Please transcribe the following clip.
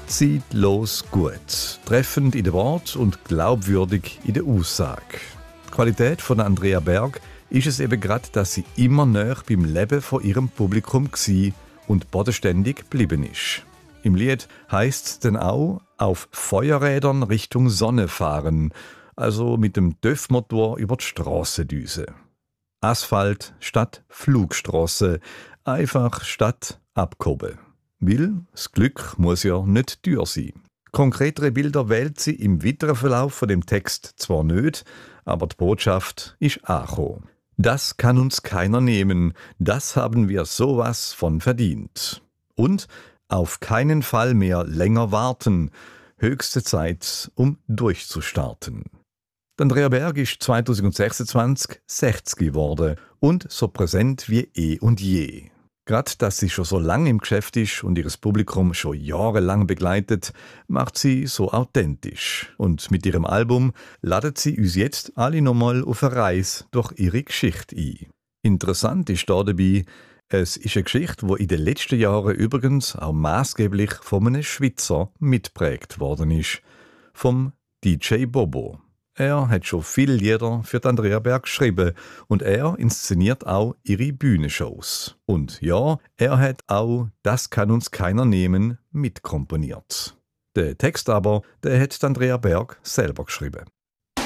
Zeitlos gut, treffend in den Wort und glaubwürdig in der Aussage. Die Qualität von Andrea Berg ist es eben gerade, dass sie immer näher beim Leben von ihrem Publikum war und bodenständig geblieben ist. Im Lied heisst es dann auch, auf Feuerrädern Richtung Sonne fahren, also mit dem TÜV-Motor über die Strasse düse. Asphalt statt Flugstrasse, einfach statt Abkurbeln. Weil das Glück muss ja nicht teuer sein. Konkretere Bilder wählt sie im weiteren Verlauf von dem Text zwar nicht, aber die Botschaft ist angekommen. Das kann uns keiner nehmen, das haben wir sowas von verdient. Und auf keinen Fall mehr länger warten, höchste Zeit, um durchzustarten. Andrea Berg ist 2026 60 geworden und so präsent wie eh und je. Gerade, dass sie schon so lange im Geschäft ist und ihr Publikum schon jahrelang begleitet, macht sie so authentisch. Und mit ihrem Album ladet sie uns jetzt alle nochmal auf eine Reise durch ihre Geschichte ein. Interessant ist da dabei, es ist eine Geschichte, die in den letzten Jahren übrigens auch maßgeblich von einem Schweizer mitprägt worden ist, vom DJ Bobo. Er hat schon viele Lieder für Andrea Berg geschrieben und er inszeniert auch ihre Bühnenshows. Und ja, er hat auch «Das kann uns keiner nehmen» mitkomponiert. Der Text aber, der hat Andrea Berg selber geschrieben.